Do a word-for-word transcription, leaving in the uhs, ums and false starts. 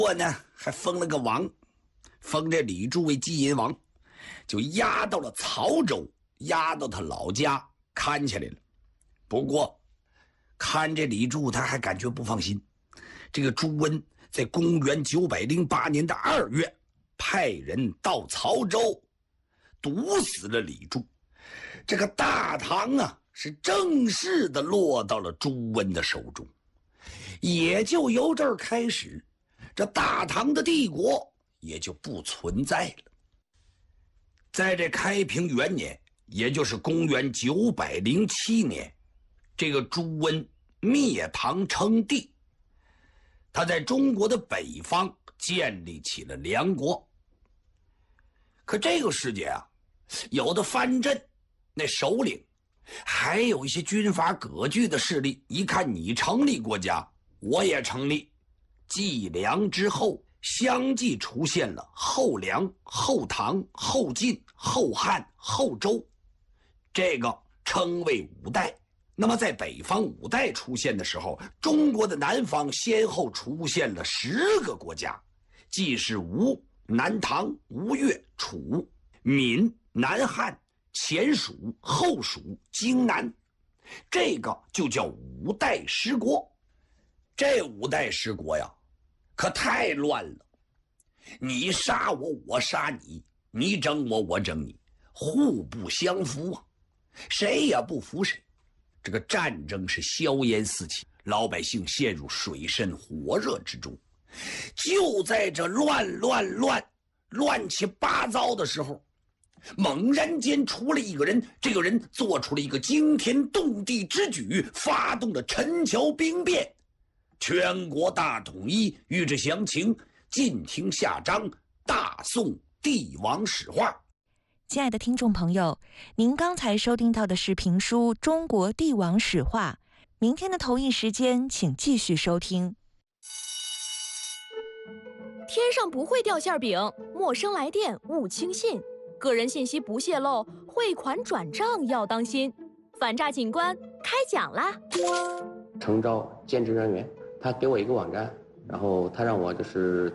我呢还封了个王，封这李柱为金银王，就押到了曹州，押到他老家看起来了。不过看这李柱他还感觉不放心，这个朱温在公元九百零八年的二月派人到曹州毒死了李柱，这个大唐啊是正式的落到了朱温的手中，也就由这儿开始，这大唐的帝国也就不存在了。在这开平元年，也就是公元九百零七年，这个朱温灭唐称帝，他在中国的北方建立起了梁国。可这个时间啊，有的藩镇那首领，还有一些军阀割据的势力，一看你成立国家，我也成立。继梁之后，相继出现了后梁、后唐、后晋、后汉、后周，这个称为五代。那么在北方五代出现的时候，中国的南方先后出现了十个国家，即是吴、南唐、吴越、楚、闽、南汉、前蜀、后蜀、荆南，这个就叫五代十国。这五代十国呀，可太乱了，你杀我，我杀你，你整我，我整你，互不相服啊，谁也不服谁。这个战争是硝烟四起，老百姓陷入水深火热之中。就在这乱乱乱乱七八糟的时候，猛然间出了一个人，这个人做出了一个惊天动地之举，发动了陈桥兵变，全国大统一。欲知详情，尽听下章《大宋帝王史话》。 亲爱的听众朋友，您刚才收听到的是评书《中国帝王史话》，明天的同一时间请继续收听。 天上不会掉馅饼，陌生来电勿轻信，个人信息不泄露，汇款转账要当心。反诈警官开讲啦！ 诚招兼职人员，他给我一个网站，然后他让我就是